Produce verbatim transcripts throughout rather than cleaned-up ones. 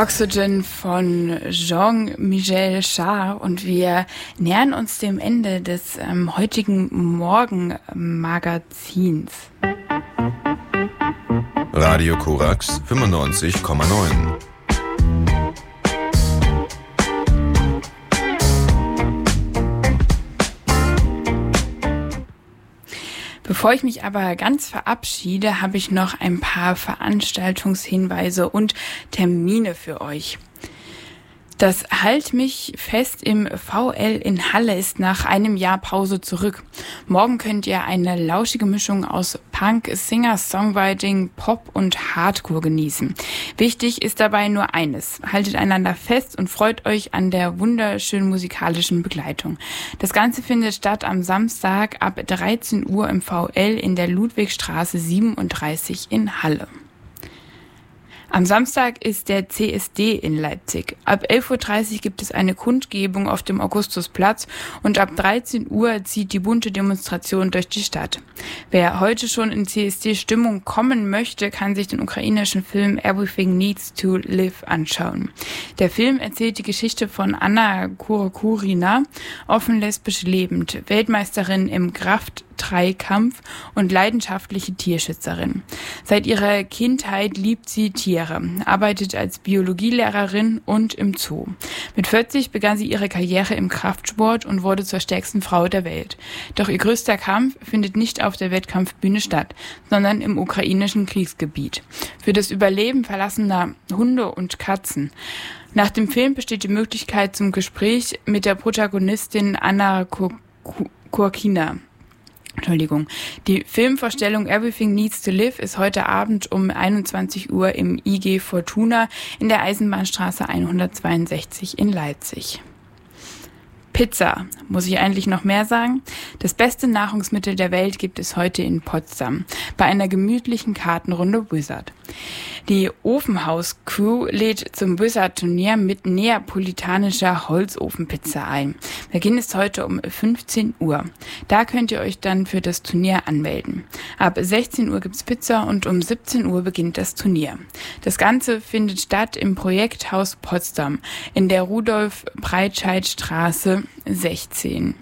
Oxygen von Jean-Michel Jarre und wir nähern uns dem Ende des ähm, heutigen Morgenmagazins. Radio Korax fünfundneunzig Komma neun. Bevor ich mich aber ganz verabschiede, habe ich noch ein paar Veranstaltungshinweise und Termine für euch. Das Halt mich fest im V L in Halle ist nach einem Jahr Pause zurück. Morgen könnt ihr eine lauschige Mischung aus Punk, Singer, Songwriting, Pop und Hardcore genießen. Wichtig ist dabei nur eines: Haltet einander fest und freut euch an der wunderschönen musikalischen Begleitung. Das Ganze findet statt am Samstag ab dreizehn Uhr im V L in der Ludwigstraße siebenunddreißig in Halle. Am Samstag ist der C S D in Leipzig. Ab elf Uhr dreißig gibt es eine Kundgebung auf dem Augustusplatz und ab dreizehn Uhr zieht die bunte Demonstration durch die Stadt. Wer heute schon in C S D-Stimmung kommen möchte, kann sich den ukrainischen Film Everything Needs to Live anschauen. Der Film erzählt die Geschichte von Anna Kurokurina, offen lesbisch lebend, Weltmeisterin im Kraft-Dreikampf und leidenschaftliche Tierschützerin. Seit ihrer Kindheit liebt sie Tiere, arbeitet als Biologielehrerin und im Zoo. Mit vierzig begann sie ihre Karriere im Kraftsport und wurde zur stärksten Frau der Welt. Doch ihr größter Kampf findet nicht auf der Wettkampfbühne statt, sondern im ukrainischen Kriegsgebiet. Für das Überleben verlassener Hunde und Katzen. Nach dem Film besteht die Möglichkeit zum Gespräch mit der Protagonistin Anna Kurkina. Entschuldigung. Die Filmvorstellung Everything Needs to Live ist heute Abend um einundzwanzig Uhr im I G Fortuna in der Eisenbahnstraße hundertzweiundsechzig in Leipzig. Pizza. Muss ich eigentlich noch mehr sagen? Das beste Nahrungsmittel der Welt gibt es heute in Potsdam, bei einer gemütlichen Kartenrunde Wizard. Die Ofenhaus-Crew lädt zum Wizard-Turnier mit neapolitanischer Holzofenpizza ein. Beginn ist heute um fünfzehn Uhr. Da könnt ihr euch dann für das Turnier anmelden. Ab sechzehn Uhr gibt's Pizza und um siebzehn Uhr beginnt das Turnier. Das Ganze findet statt im Projekthaus Potsdam in der Rudolf-Breitscheid-Straße sechzehn.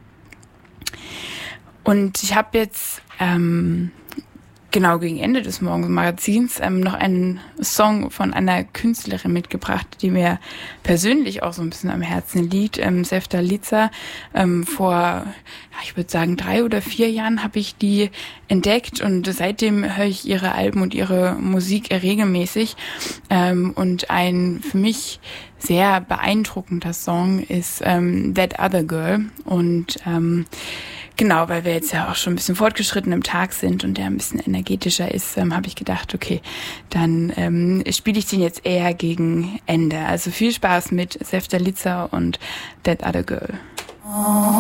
Und ich habe jetzt ähm, genau gegen Ende des Morgenmagazins ähm, noch einen Song von einer Künstlerin mitgebracht, die mir persönlich auch so ein bisschen am Herzen liegt. Ähm, Sevdaliza. Ähm, vor, ja, ich würde sagen, drei oder vier Jahren habe ich die entdeckt und seitdem höre ich ihre Alben und ihre Musik regelmäßig. Ähm, und ein für mich sehr beeindruckender Song ist ähm, That Other Girl. Und ähm, genau, weil wir jetzt ja auch schon ein bisschen fortgeschritten im Tag sind und der ein bisschen energetischer ist, ähm, habe ich gedacht, okay, dann ähm, spiele ich den jetzt eher gegen Ende. Also viel Spaß mit Sevdaliza und That Other Girl.